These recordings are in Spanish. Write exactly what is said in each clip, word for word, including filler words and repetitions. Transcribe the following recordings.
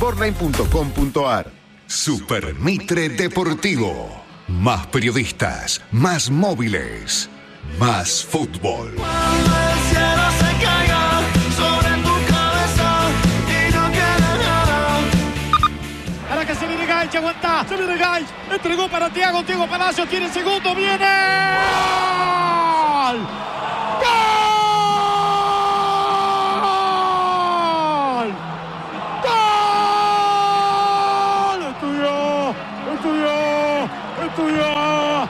sportline punto com punto ar. Super Mitre Deportivo. Más periodistas, más móviles, más fútbol. Cuando el cielo se caiga sobre tu cabeza y no quede nada. Ahora que se viene Gaich, aguanta, se viene Gaich, entregó para Thiago, Thiago Palacios tiene el segundo, viene. ¡Gol! ¡Gol! Estudió,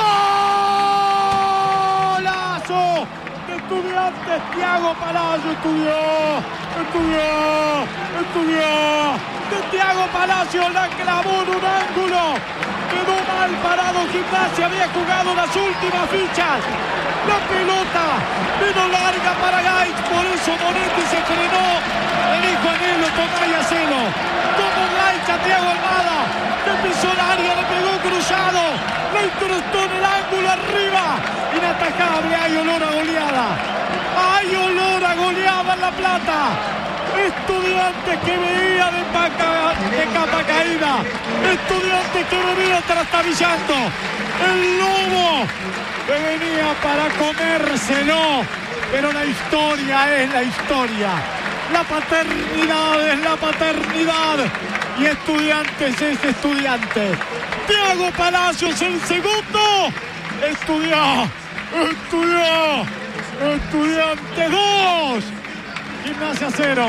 golazo de Estudiantes, Thiago Palacios estudió, estudió, estudió, de Thiago Palacios la clavó en un ángulo, quedó mal parado Gimnasia, había jugado las últimas fichas, la pelota vino larga para Gaich, por eso Monetti se frenó, le dijo a Nelo, tomá y hacelo, como Gaich a Thiago Almada, le pisó el área, le pegó cruzado, le incrustó en el ángulo arriba, inatajable, hay olor a goleada, hay olor a goleada en La Plata, Estudiantes que venía de, paca, de capa caída, Estudiantes que venía trastabillando, el lobo que venía para comérselo, pero la historia es la historia, la paternidad es la paternidad, y Estudiantes es Estudiantes. Thiago Palacios el segundo, estudió, estudió, Estudiantes dos, Gimnasia cero.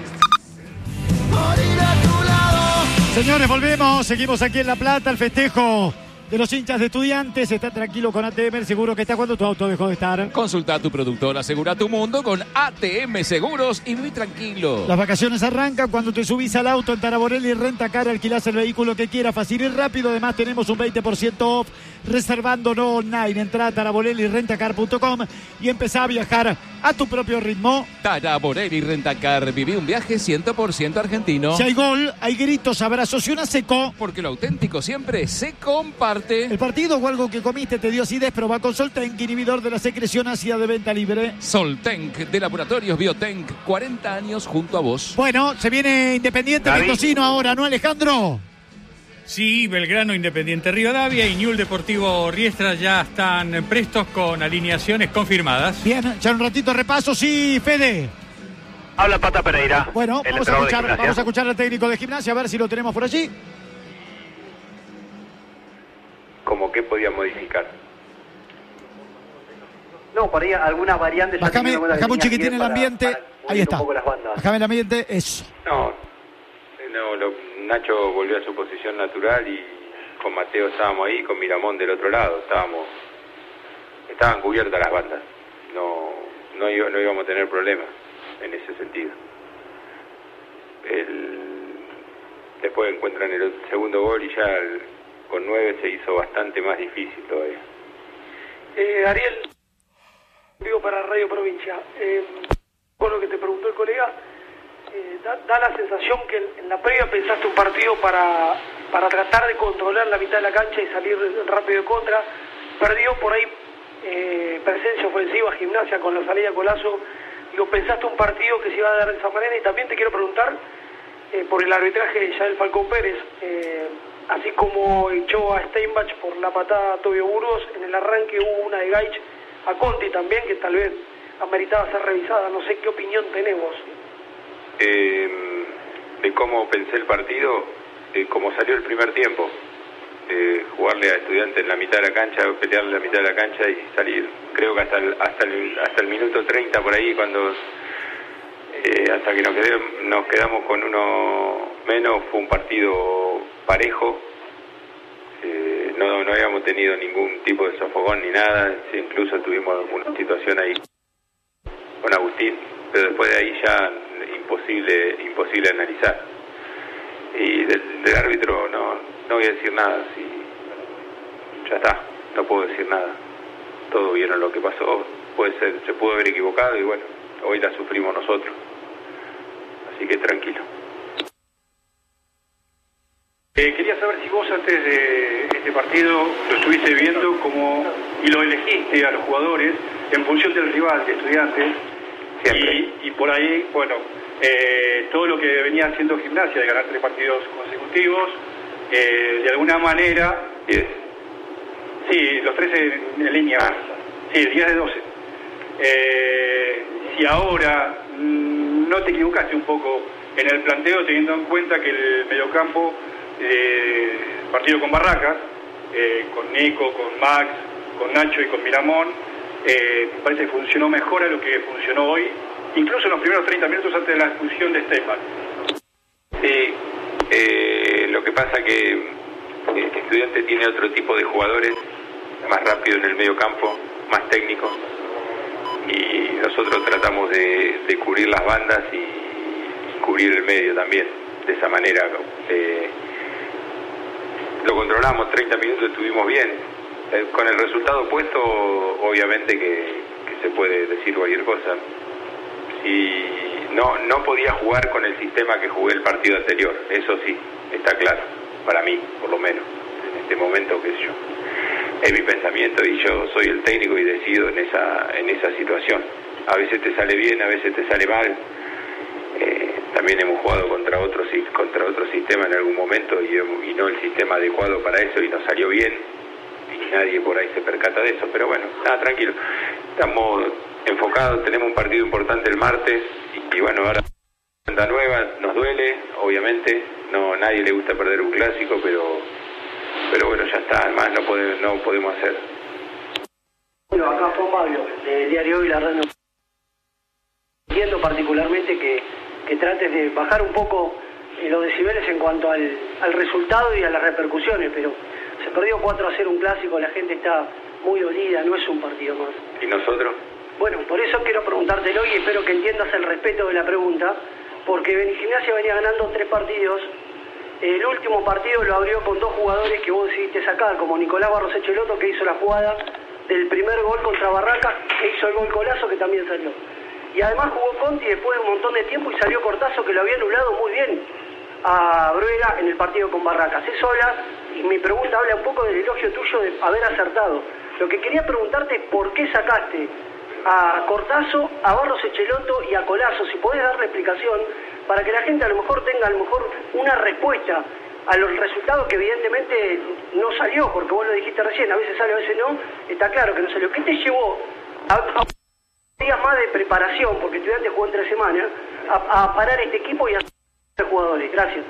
Señores, volvemos, seguimos aquí en La Plata, el festejo de los hinchas de Estudiantes. Está tranquilo con A T M, seguro que está cuando tu auto dejó de estar. Consulta a tu productor, asegura tu mundo con A T M Seguros y viví tranquilo. Las vacaciones arrancan cuando te subís al auto en Taraborelli Rentacar, alquilás el vehículo que quieras, fácil y rápido. Además tenemos un veinte por ciento off reservándolo online. Entrá a taraborelli rentacar punto com y empezá a viajar a tu propio ritmo. Taraborelli Rentacar, viví un viaje cien por ciento argentino. Si hay gol, hay gritos, abrazos y una seco. Porque lo auténtico siempre se comparte. El partido o algo que comiste te dio acidez, probá con Soltenk, inhibidor de la secreción ácida de venta libre. Soltenk, de Laboratorios Biotenk, cuarenta años junto a vos. Bueno, se viene Independiente Mendocino ahora, ¿no, Alejandro? Sí, Belgrano, Independiente Rivadavia y Newell's Deportivo Riestra ya están prestos con alineaciones confirmadas. Bien, ya un ratito de repaso, sí, Fede. Habla Pata Pereira. Bueno, vamos a, escuchar, vamos a escuchar al técnico de Gimnasia, a ver si lo tenemos por allí. ¿Cómo qué podía modificar? No, por ahí algunas variantes. Bajame, bajame un chiquitín el ambiente. Ahí está. Bajame el ambiente, eso. No, no lo, Nacho volvió a su posición natural y con Mateo estábamos ahí, con Miramón del otro lado. Estábamos, estaban cubiertas las bandas. No, no, no íbamos a tener problemas en ese sentido. El, después encuentran el segundo gol y ya el, con nueve se hizo bastante más difícil todavía. Eh, Ariel, digo para Radio Provincia, eh, por lo que te preguntó el colega, eh, da, da la sensación que en, en la previa pensaste un partido para, para tratar de controlar la mitad de la cancha y salir rápido de contra, perdió por ahí eh, presencia ofensiva Gimnasia con la salida de Colazo, digo, pensaste un partido que se iba a dar de esa manera, y también te quiero preguntar eh, por el arbitraje de Yael Falcón Pérez, eh, así como echó a Steinbach por la patada a Tobio Burgos, en el arranque hubo una de Gaich a Conti también, que tal vez ameritaba ser revisada. No sé qué opinión tenemos. Eh, de cómo pensé el partido, eh, como salió el primer tiempo, eh, jugarle a Estudiantes en la mitad de la cancha, pelearle la mitad de la cancha y salir. Creo que hasta el, hasta el, hasta el minuto treinta por ahí, cuando eh, hasta que nos, quedé, nos quedamos con uno menos, fue un partido parejo. Eh, no, no habíamos tenido ningún tipo de sofocón ni nada, sí, incluso tuvimos una situación ahí con Agustín, pero después de ahí ya imposible imposible analizar. Y del, del árbitro no, no voy a decir nada, sí, ya está, no puedo decir nada. Todos vieron lo que pasó, puede ser, se pudo haber equivocado y bueno, hoy la sufrimos nosotros. Así que tranquilo. Eh, quería saber si vos antes de este partido lo estuviste viendo como y lo elegiste a los jugadores en función del rival de Estudiantes, Siempre. Y, y por ahí, bueno, eh, todo lo que venía haciendo Gimnasia, de ganar tres partidos consecutivos, eh, de alguna manera... diez. Sí, los tres en, en línea. Ah. Sí, diez de doce. Eh, si ahora mmm, no te equivocaste un poco en el planteo, teniendo en cuenta que el mediocampo, eh, partido con Barracas, eh, con Nico, con Max, con Nacho y con Miramón, eh, parece que funcionó mejor a lo que funcionó hoy, incluso en los primeros treinta minutos antes de la expulsión de Steinbach. Sí, eh, lo que pasa que el Estudiante tiene otro tipo de jugadores, más rápido en el medio campo, más técnico, y nosotros tratamos de, de cubrir las bandas y, y cubrir el medio también, de esa manera. Eh, lo controlamos, treinta minutos estuvimos bien, eh, con el resultado puesto obviamente que, que se puede decir cualquier cosa. Si no, no podía jugar con el sistema que jugué el partido anterior, eso sí, está claro, para mí por lo menos, en este momento, qué sé yo. Es mi pensamiento y yo soy el técnico y decido en esa en esa situación. A veces te sale bien, a veces te sale mal. Eh, también hemos jugado contra otro contra otro sistema en algún momento y, y no el sistema adecuado para eso y nos salió bien y nadie por ahí se percata de eso. Pero bueno, nada, tranquilo. Estamos enfocados, tenemos un partido importante el martes y, y bueno, ahora cuenta nueva, nos duele, obviamente. No, nadie le gusta perder un clásico, pero Pero bueno, ya está, además no podemos, no podemos hacer. Bueno, acá Juan Pablo, del diario Hoy, la radio. Entiendo particularmente que, que trates de bajar un poco eh, los decibeles en cuanto al, al resultado y a las repercusiones, pero se perdió cuatro a cero un clásico, la gente está muy dolida, no es un partido más. ¿Y nosotros? Bueno, por eso quiero preguntártelo y espero que entiendas el respeto de la pregunta, porque Gimnasia venía ganando tres partidos. El último partido lo abrió con dos jugadores que vos decidiste sacar, como Nicolás Barros Echeloto, que hizo la jugada del primer gol contra Barracas, que hizo el gol Colazo, que también salió. Y además jugó Conti después de un montón de tiempo y salió Cortazo, que lo había anulado muy bien a Bruera en el partido con Barracas. Eso habla, y mi pregunta habla un poco del elogio tuyo de haber acertado. Lo que quería preguntarte es por qué sacaste a Cortazo, a Barros Echeloto y a Colazo, si podés darle explicación, para que la gente a lo mejor tenga a lo mejor una respuesta a los resultados que evidentemente no salió, porque vos lo dijiste recién, a veces sale, a veces no, está claro que no salió. ¿Qué te llevó a, a días más de preparación, porque Estudiantes jugó en tres semanas, a, a parar este equipo y a hacer jugadores? Gracias.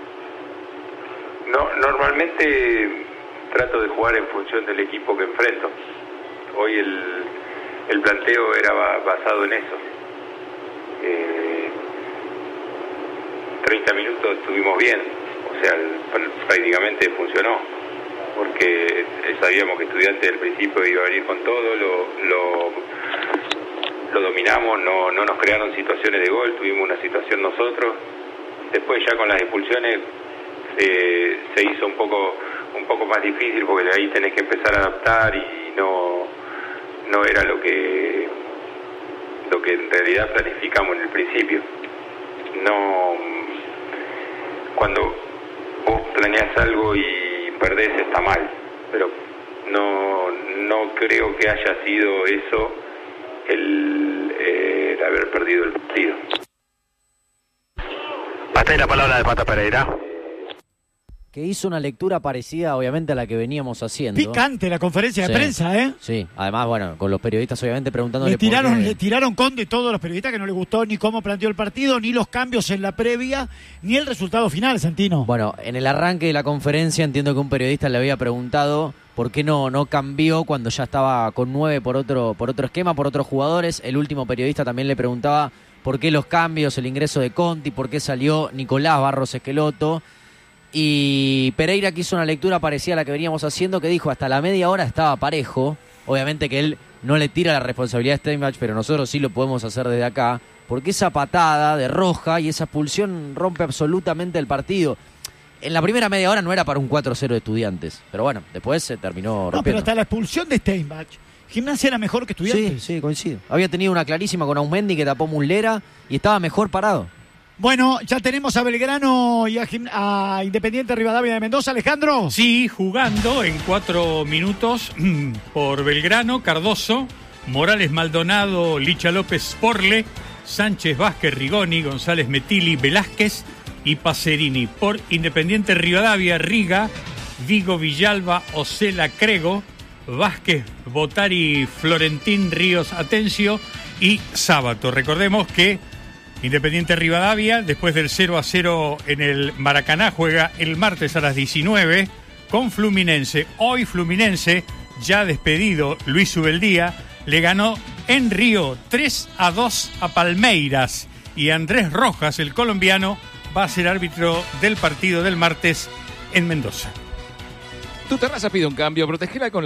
No, normalmente trato de jugar en función del equipo que enfrento. Hoy el, el planteo era basado en eso. Eh, treinta minutos estuvimos bien, o sea, el, prácticamente funcionó, porque sabíamos que Estudiantes del principio iba a venir con todo, lo, lo, lo dominamos, no, no nos crearon situaciones de gol, tuvimos una situación nosotros, después ya con las expulsiones eh, se hizo un poco un poco más difícil, porque de ahí tenés que empezar a adaptar y no, no era lo que, lo que en realidad planificamos en el principio. No, cuando vos planeás algo y perdés está mal, pero no no creo que haya sido eso el, eh, el haber perdido el partido. Hasta ahí la palabra de Pata Pereira. Que hizo una lectura parecida, obviamente, a la que veníamos haciendo. Picante la conferencia de sí, prensa, ¿eh? Sí, además, bueno, con los periodistas, obviamente, preguntándole le tiraron, por qué. Le tiraron con de todos los periodistas que no les gustó ni cómo planteó el partido, ni los cambios en la previa, ni el resultado final, Santino. Bueno, en el arranque de la conferencia entiendo que un periodista le había preguntado por qué no, no cambió cuando ya estaba con nueve por otro, por otro esquema, por otros jugadores. El último periodista también le preguntaba por qué los cambios, el ingreso de Conti, por qué salió Nicolás Barros Esqueloto. Y Pereira, que hizo una lectura parecida a la que veníamos haciendo, que dijo hasta la media hora estaba parejo. Obviamente que él no le tira la responsabilidad a Steinbach, pero nosotros sí lo podemos hacer desde acá, porque esa patada de Roja y esa expulsión rompe absolutamente el partido. En la primera media hora no era para un cuatro cero de Estudiantes, pero bueno, después se terminó rompiendo. No, pero hasta la expulsión de Steinbach, Gimnasia era mejor que Estudiantes. Sí, sí, coincido. Había tenido una clarísima con Aumendi que tapó Muslera y estaba mejor parado. Bueno, ya tenemos a Belgrano y a, Gim- a Independiente Rivadavia de Mendoza, Alejandro. Sí, jugando en cuatro minutos por Belgrano, Cardoso, Morales Maldonado, Licha López Sporle, Sánchez Vázquez Rigoni, González Metili Velázquez y Pacerini. Por Independiente Rivadavia, Riga, Vigo Villalba, Ocela Crego, Vázquez Botari, Florentín Ríos Atencio y Sábato. Recordemos que Independiente Rivadavia, después del cero a cero en el Maracaná, juega el martes a las diecinueve con Fluminense. Hoy Fluminense, ya despedido Luis Ubeldía, le ganó en Río tres a dos a Palmeiras. Y Andrés Rojas, el colombiano, va a ser árbitro del partido del martes en Mendoza. Tu terraza pide un cambio, protegela con